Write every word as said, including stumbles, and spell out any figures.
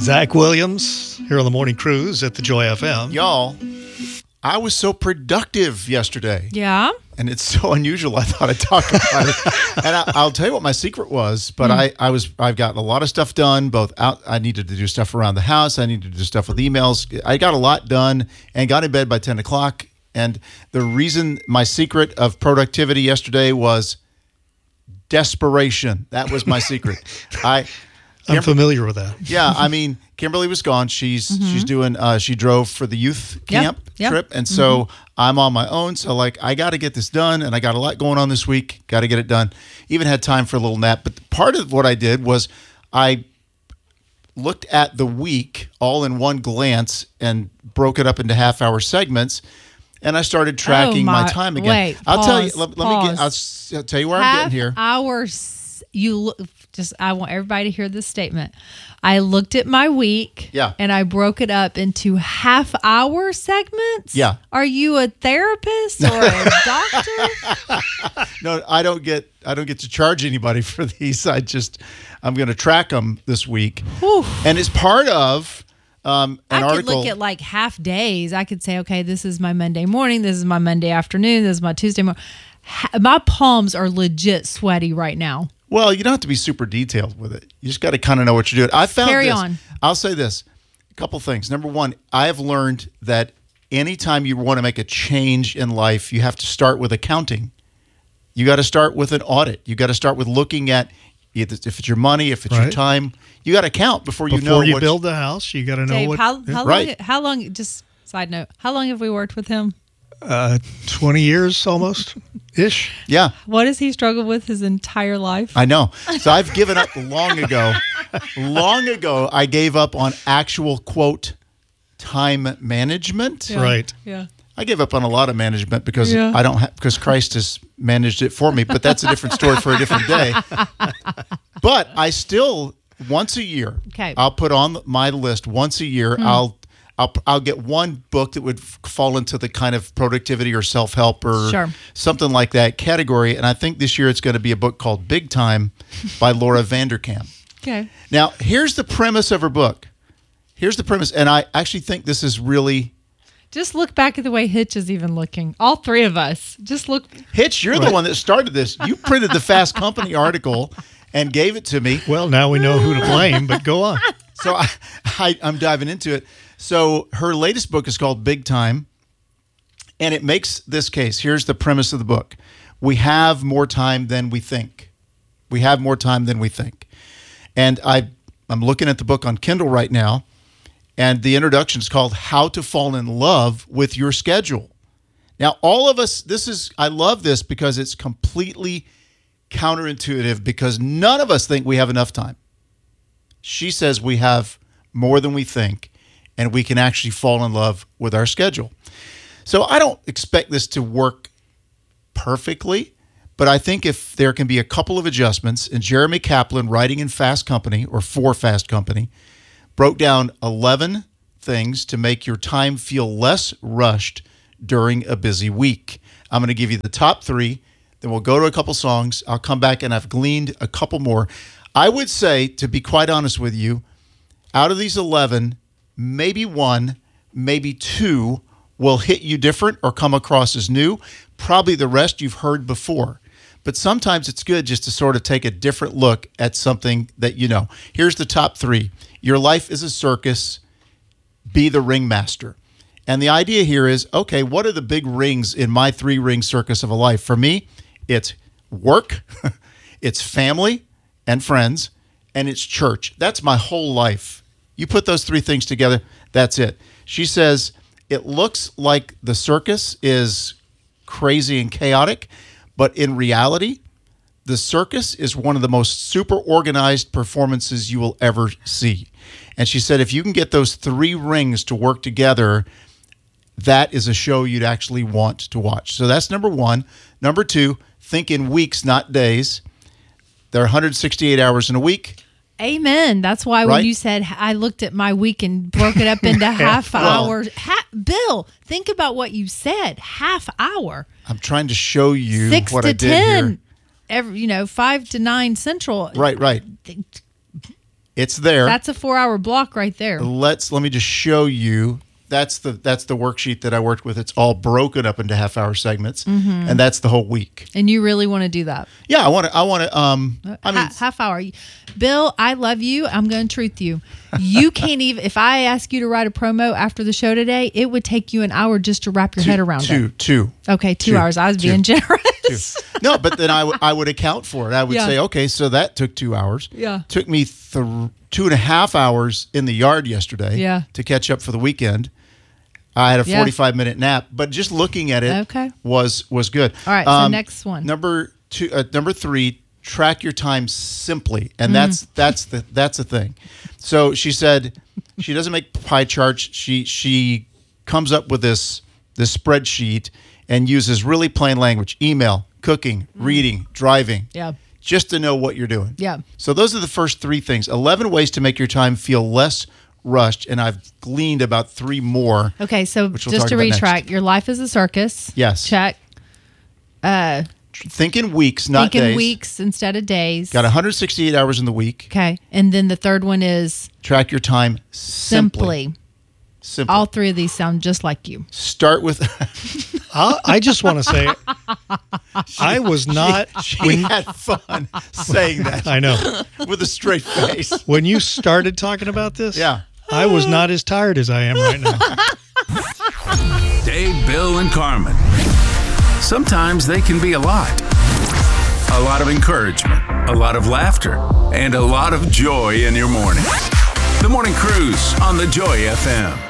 Zach Williams here on the Morning Cruise at the Joy F M. Y'all, I was so productive yesterday. Yeah. And it's so unusual. I thought I'd talk about it. And I, I'll tell you what my secret was, but mm. I, I was, I've gotten a lot of stuff done, both out. I needed to do stuff around the house. I needed to do stuff with emails. I got a lot done and got in bed by ten o'clock. And the reason, my secret of productivity yesterday was desperation. That was my secret. I... I'm familiar with that. Yeah, I mean, Kimberly was gone. She's mm-hmm. she's doing. Uh, she drove for the youth camp yep, yep. trip, and so mm-hmm. I'm on my own. So like, I got to get this done, and I got a lot going on this week. Got to get it done. Even had time for a little nap. But part of what I did was I looked at the week all in one glance and broke it up into half-hour segments. And I started tracking oh my, my time again. Wait, I'll pause, tell you. Let, let me get. pause. I'll, I'll tell you where half I'm getting here. Hours. You look. Just, I want everybody to hear this statement. I looked at my week yeah. and I broke it up into half hour segments. Yeah. Are you a therapist or a doctor? No, I don't get, I don't get to charge anybody for these. I just, I'm going to track them this week. Whew. And as part of um, an I article. could look at like half days. I could say, okay, this is my Monday morning. This is my Monday afternoon. This is my Tuesday morning. My palms are legit sweaty right now. Well, you don't have to be super detailed with it. You just got to kind of know what you're doing. I found Carry this. on. I'll say this. A couple things. Number one, I have learned that anytime you want to make a change in life, you have to start with accounting. You got to start with an audit. You got to start with looking at if it's your money, if it's right. your time. You got to count before you before know. you what build the house, you got to know Dave, what. how, how right. long? How long? Just side note. How long have we worked with him? Uh, twenty years almost ish. Yeah. What has he struggled with his entire life? I know. So I've given up long ago. Long ago, I gave up on actual, quote, time management. Yeah. Right. Yeah. I gave up on a lot of management because Yeah. I don't have, because Christ has managed it for me, but that's a different story for a different day. But I still, once a year, Okay. I'll put on my list once a year, Hmm. I'll I'll I'll get one book that would f- fall into the kind of productivity or self-help or Sure. something like that category. And I think this year it's going to be a book called Big Time by Laura Vanderkam. Okay. Now, here's the premise of her book. Here's the premise. And I actually think this is really... Just look back at the way Hitch is even looking. All three of us. Just look. Hitch, you're Right. the one that started this. You printed the Fast Company article and gave it to me. Well, now we know who to blame, but go on. So I, I, I'm diving into it. So her latest book is called Big Time, and it makes this case. Here's the premise of the book. We have more time than we think. We have more time than we think. And I, I'm looking at the book on Kindle right now, and the introduction is called How to Fall in Love with Your Schedule. Now, all of us, this is, I love this because it's completely counterintuitive because none of us think we have enough time. She says we have more than we think, and we can actually fall in love with our schedule. So I don't expect this to work perfectly, but I think if there can be a couple of adjustments, and Jeremy Kaplan, writing in Fast Company, or for Fast Company, broke down eleven things to make your time feel less rushed during a busy week. I'm going to give you the top three, then we'll go to a couple songs. I'll come back and I've gleaned a couple more. I would say, to be quite honest with you, out of these eleven, maybe one, maybe two will hit you different or come across as new. Probably the rest you've heard before. But sometimes it's good just to sort of take a different look at something that you know. Here's the top three. Your life is a circus. Be the ringmaster. And the idea here is, okay, what are the big rings in my three-ring circus of a life? For me, it's work, it's family and friends, and it's church. That's my whole life. You put those three things together, that's it. She says, it looks like the circus is crazy and chaotic, but in reality, the circus is one of the most super organized performances you will ever see. And she said, if you can get those three rings to work together, that is a show you'd actually want to watch. So that's number one. Number two, think in weeks, not days. There are one hundred sixty-eight hours in a week. Amen. That's why Right? when you said I looked at my week and broke it up into half Well- hours. Ha- Bill, think about what you said. Half hour. I'm trying to show you Six what to I did ten. here. Every, you know, five to nine central. Right, right. It's there. That's a four-hour block right there. Let's let me just show you. That's the that's the worksheet that I worked with. It's all broken up into half hour segments, Mm-hmm. and that's the whole week. And you really want to do that. Yeah, I want to. I want to. Um, I mean, Ha- half hour. Bill, I love you. I'm going to truth you. You can't even, if I ask you to write a promo after the show today, it would take you an hour just to wrap your two, head around two, it. Two, Okay, two, two, hours. I was two, being generous. two. No, but then I, w- I would account for it. I would Yeah. say, okay, so that took two hours. Yeah. Took me th- two and a half hours in the yard yesterday. Yeah. To catch up for the weekend. I had a Yeah. forty-five minute nap, but just looking at it Okay. was was good. All right, so next one. Number two, uh, number three. Track your time simply, and Mm. that's that's the that's the thing. So she said she doesn't make pie charts. She she comes up with this this spreadsheet and uses really plain language: email, cooking, reading, driving. Mm. Yeah. Just to know what you're doing. Yeah. So those are the first three things. eleven ways to make your time feel less rushed, and I've gleaned about three more. Okay, so Which we'll just talk to about next. retract, your life is a circus. Yes. Check. Uh, Think in weeks, not think in days. weeks instead of days. Got one hundred sixty-eight hours in the week. Okay, and then the third one is Track your time simply. simply. Simply. All three of these sound just like you. Start with. I, I just want to say, I was not. She when, had fun saying that I know. with a straight face. When you started talking about this, Yeah. I was not as tired as I am right now. Dave, Bill, and Carmen. Sometimes they can be a lot. A lot of encouragement, a lot of laughter, and a lot of joy in your morning. The Morning Cruise on the Joy F M.